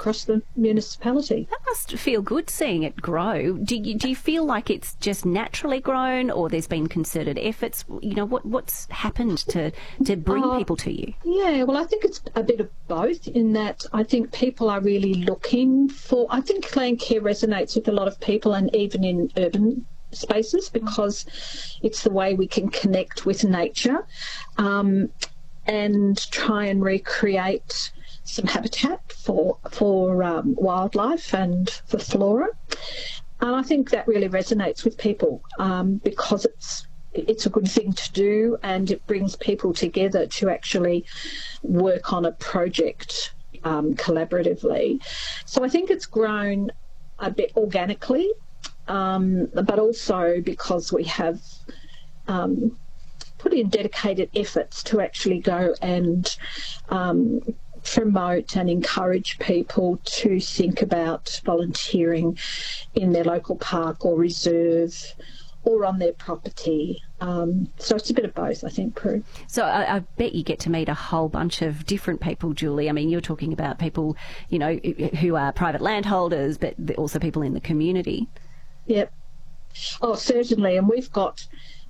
across the municipality. That must feel good seeing it grow. Do you feel like it's just naturally grown, or there's been concerted efforts? You know, what's happened to bring people to you? Yeah, well, I think it's a bit of both, in that I think people are really looking for... I think Landcare resonates with a lot of people, and even in urban spaces, because it's the way we can connect with nature and try and recreate some habitat for wildlife and for flora. And I think that really resonates with people because it's a good thing to do, and it brings people together to actually work on a project collaboratively. So I think it's grown a bit organically, but also because we have put in dedicated efforts to actually go and promote and encourage people to think about volunteering in their local park or reserve or on their property. So it's a bit of both, I think, Prue. So I bet you get to meet a whole bunch of different people, Julie. I mean, you're talking about people, you know, who are private landholders, but also people in the community. Yep. Oh, certainly. And we've got,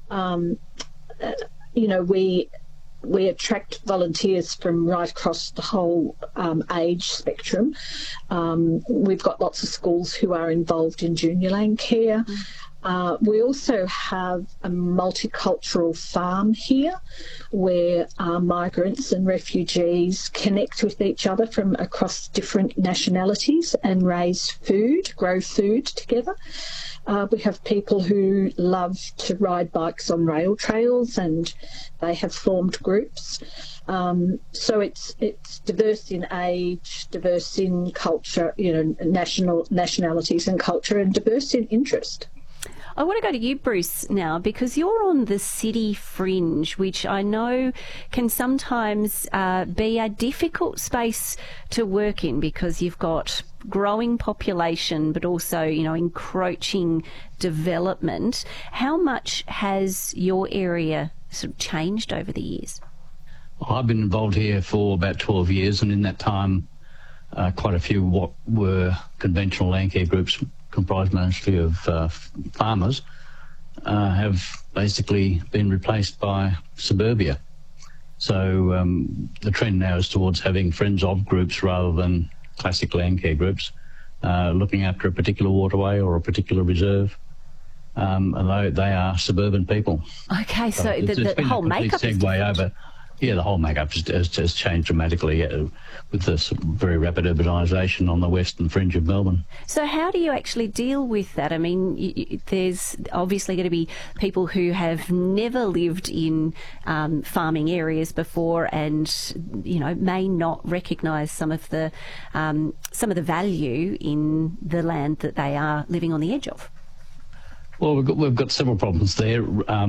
you know, we attract volunteers from right across the whole age spectrum. We've got lots of schools who are involved in junior Landcare. We also have a multicultural farm here where migrants and refugees connect with each other from across different nationalities and grow food together. We have people who love to ride bikes on rail trails, and they have formed groups. So it's diverse in age, diverse in culture, you know, nationalities and culture, and diverse in interest. I want to go to you, Bruce, now, because you're on the city fringe, which I know can sometimes be a difficult space to work in, because you've got growing population but also, you know, encroaching development. How much has your area sort of changed over the years? Well, I've been involved here for about 12 years, and in that time quite a few what were conventional Landcare groups, comprised mostly of farmers, have basically been replaced by suburbia. So the trend now is towards having friends of groups rather than classic Landcare groups, looking after a particular waterway or a particular reserve, and they are suburban people. Okay, so the whole makeup is different. Yeah, the whole makeup has changed dramatically with this very rapid urbanisation on the western fringe of Melbourne. So how do you actually deal with that? I mean, there's obviously going to be people who have never lived in farming areas before, and you know, may not recognise some of the value in the land that they are living on the edge of. Well, we've got several problems there.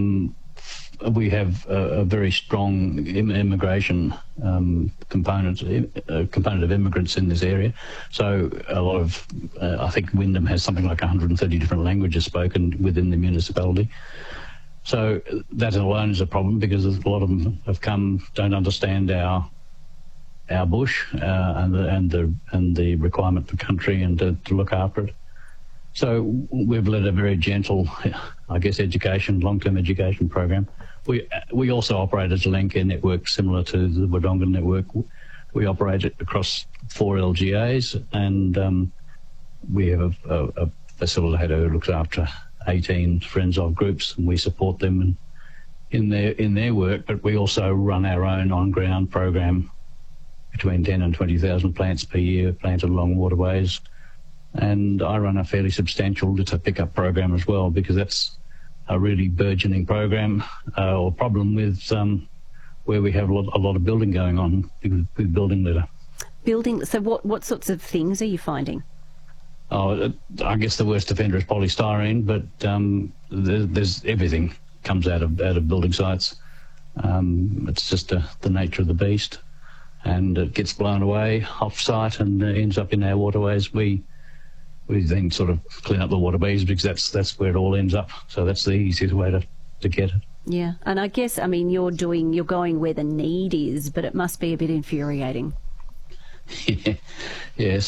We have a very strong immigration component of immigrants in this area. So a lot of, I think Wyndham has something like 130 different languages spoken within the municipality. So that alone is a problem, because a lot of them have come, don't understand our bush and the requirement for country and to look after it. So we've led a very gentle, I guess, long-term education program. We also operate as a Landcare network similar to the Wodonga network. We operate it across 4 LGAs, and we have a facilitator who looks after 18 friends of groups, and we support them in their work. But we also run our own on-ground program, between 10 and 20,000 plants per year planted along waterways. And I run a fairly substantial litter pickup program as well, because that's a really burgeoning program or problem with where we have a lot of building going on with building litter. So what sorts of things are you finding? Oh, I guess the worst offender is polystyrene, but there's everything comes out of building sites. It's just the nature of the beast, and it gets blown away off-site and ends up in our waterways. We then sort of clean up the waterways, because that's where it all ends up. So that's the easiest way to get it. Yeah, and I guess, I mean, you're going where the need is, but it must be a bit infuriating. Yes.